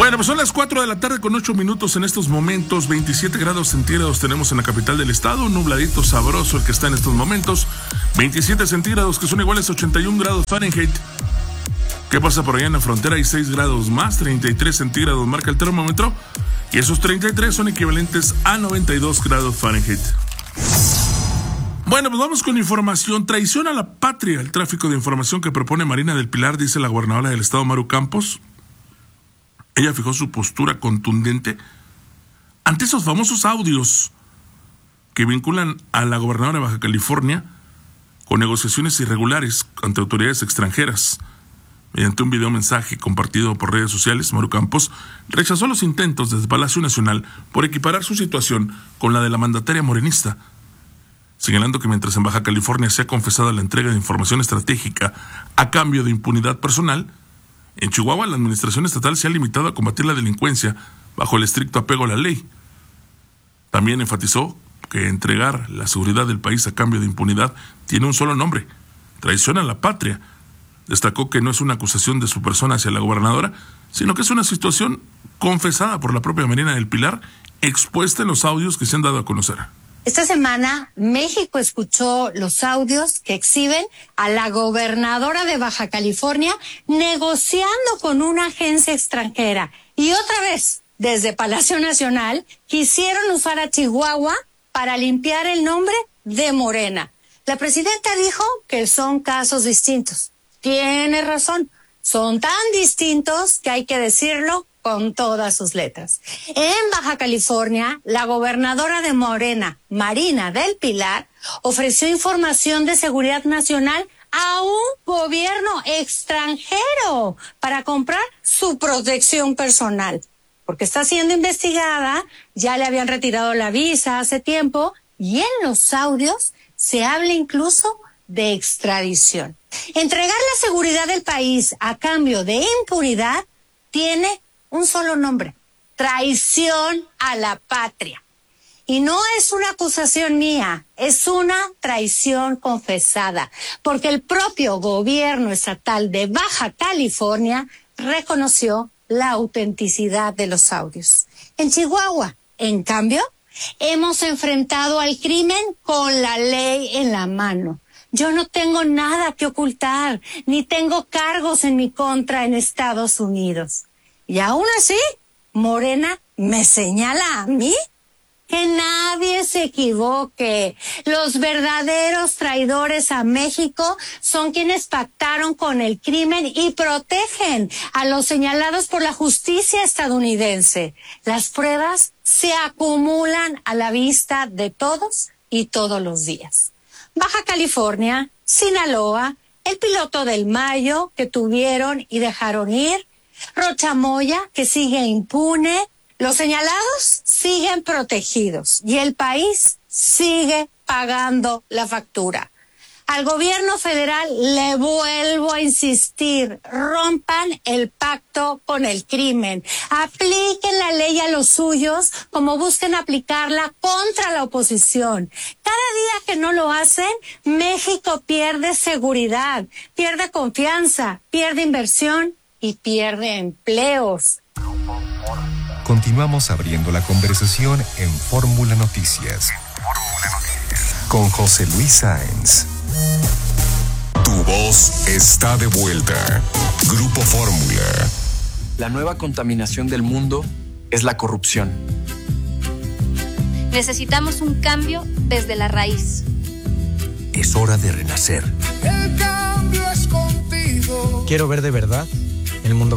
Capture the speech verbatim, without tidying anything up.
Bueno, pues son las cuatro de la tarde con ocho minutos en estos momentos. veintisiete grados centígrados tenemos en la capital del estado. Nubladito sabroso el que está en estos momentos. veintisiete centígrados que son iguales a ochenta y un grados Fahrenheit. ¿Qué pasa por allá en la frontera? Hay seis grados más, treinta y tres centígrados marca el termómetro. Y esos treinta y tres son equivalentes a noventa y dos grados Fahrenheit. Bueno, pues vamos con información. Traición a la patria. El tráfico de información que propone Marina del Pilar, dice la gobernadora del estado, Maru Campos. Ella fijó su postura contundente ante esos famosos audios que vinculan a la gobernadora de Baja California con negociaciones irregulares ante autoridades extranjeras. Mediante un video mensaje compartido por redes sociales, Maru Campos rechazó los intentos desde Palacio Nacional por equiparar su situación con la de la mandataria morenista, señalando que mientras en Baja California se ha confesado la entrega de información estratégica a cambio de impunidad personal, en Chihuahua la administración estatal se ha limitado a combatir la delincuencia bajo el estricto apego a la ley. También enfatizó que entregar la seguridad del país a cambio de impunidad tiene un solo nombre: traición a la patria. Destacó que no es una acusación de su persona hacia la gobernadora, sino que es una situación confesada por la propia Marina del Pilar, expuesta en los audios que se han dado a conocer. Esta semana México escuchó los audios que exhiben a la gobernadora de Baja California negociando con una agencia extranjera. Y otra vez, desde Palacio Nacional, quisieron usar a Chihuahua para limpiar el nombre de Morena. La presidenta dijo que son casos distintos. Tiene razón, son tan distintos que hay que decirlo con todas sus letras. En Baja California, la gobernadora de Morena, Marina del Pilar, ofreció información de seguridad nacional a un gobierno extranjero para comprar su protección personal. Porque está siendo investigada, ya le habían retirado la visa hace tiempo, y en los audios se habla incluso de extradición. Entregar la seguridad del país a cambio de impunidad tiene un solo nombre: traición a la patria. Y no es una acusación mía, es una traición confesada, porque el propio gobierno estatal de Baja California reconoció la autenticidad de los audios. En Chihuahua, en cambio, hemos enfrentado al crimen con la ley en la mano. Yo no tengo nada que ocultar, ni tengo cargos en mi contra en Estados Unidos. Y aún así, Morena me señala a mí. Que nadie se equivoque. Los verdaderos traidores a México son quienes pactaron con el crimen y protegen a los señalados por la justicia estadounidense. Las pruebas se acumulan a la vista de todos y todos los días. Baja California, Sinaloa, el piloto del Mayo que tuvieron y dejaron ir, Rochamoya, que sigue impune, los señalados siguen protegidos y el país sigue pagando la factura. Al gobierno federal le vuelvo a insistir: rompan el pacto con el crimen, apliquen la ley a los suyos como busquen aplicarla contra la oposición. Cada día que no lo hacen, México pierde seguridad, pierde confianza, pierde inversión y pierde empleos. Continuamos abriendo la conversación en Fórmula Noticias con José Luis Sáenz. Tu voz está de vuelta. Grupo Fórmula. La nueva contaminación del mundo es la corrupción. Necesitamos un cambio desde la raíz. Es hora de renacer. El cambio es contigo. Quiero ver de verdad el mundo